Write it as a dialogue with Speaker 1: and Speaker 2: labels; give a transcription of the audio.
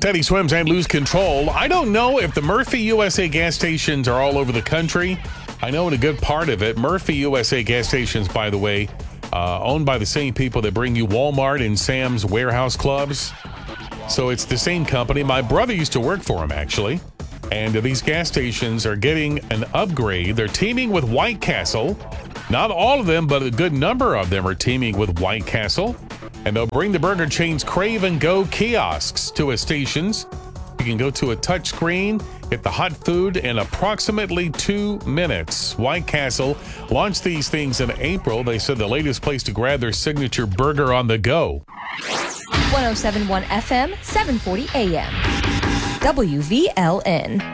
Speaker 1: Teddy Swims and Lose Control. I don't know if the Murphy USA gas stations are all over the country. I know in a good part of it. Murphy USA gas stations, by the way, owned by the same people that bring you Walmart and Sam's Warehouse Clubs. So it's the same company. My brother used to work for them, actually. And these gas stations are getting an upgrade. They're teaming with White Castle. Not all of them, but a good number of them are teaming with White Castle. And they'll bring the burger chain's Crave and Go kiosks to its stations. You can go to a touch screen, get the hot food in approximately 2 minutes. White Castle launched these things in April. They said the latest place to grab their signature burger on the go.
Speaker 2: 107.1 FM, 740 AM. WVLN.